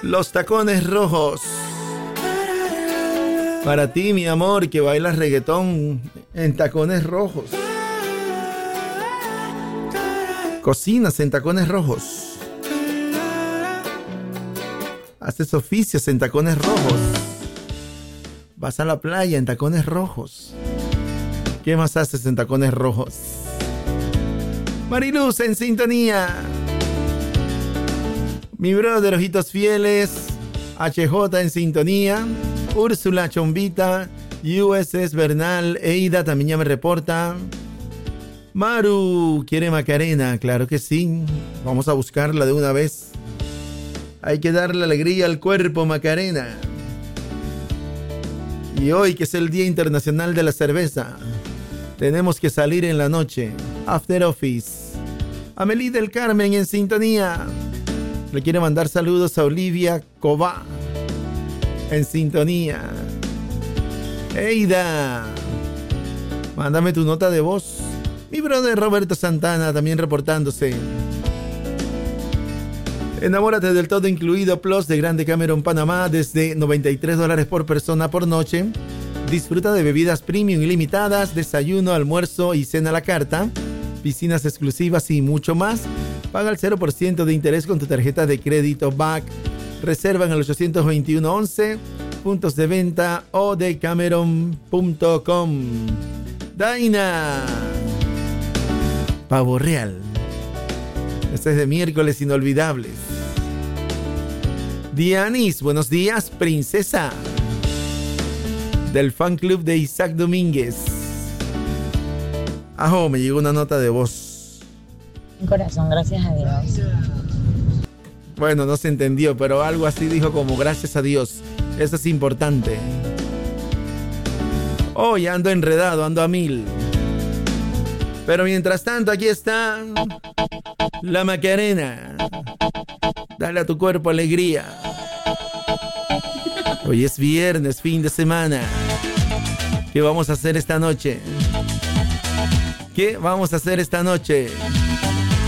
Los tacones rojos. Para ti, mi amor, que bailas reggaetón en tacones rojos. Cocinas en tacones rojos. Haces oficios en tacones rojos. Vas a la playa en tacones rojos. ¿Qué más haces en tacones rojos? Mariluz en sintonía. Mi brother Ojitos Fieles. HJ en sintonía. Úrsula Chombita. USS Bernal. Eida también ya me reporta. Maru quiere Macarena. Claro que sí. Vamos a buscarla de una vez. Hay que darle alegría al cuerpo, Macarena. Y hoy, que es el Día Internacional de la Cerveza, tenemos que salir en la noche. After Office. Amelie del Carmen en sintonía. Le quiere mandar saludos a Olivia Cobá. En sintonía. Eida, mándame tu nota de voz. Mi brother Roberto Santana también reportándose. Enamórate del todo incluido Plus de Grande Cameron Panamá desde $93 por persona por noche. Disfruta de bebidas premium ilimitadas, desayuno, almuerzo y cena a la carta, piscinas exclusivas y mucho más. Paga el 0% de interés con tu tarjeta de crédito BAC. Reserva en el 821-11, puntos de venta o de Cameron.com. Daina. Pavo Real. Este es de miércoles inolvidables. Dianis, buenos días, princesa. Del fan club de Isaac Domínguez. Ajo, me llegó una nota de voz. Corazón, gracias a Dios. Bueno, no se entendió, pero algo así dijo como gracias a Dios. Eso es importante. Hoy ando enredado, ando a 1000. Pero mientras tanto, aquí está la Macarena. Dale a tu cuerpo alegría. Hoy es viernes, fin de semana. ¿Qué vamos a hacer esta noche? ¿Qué vamos a hacer esta noche?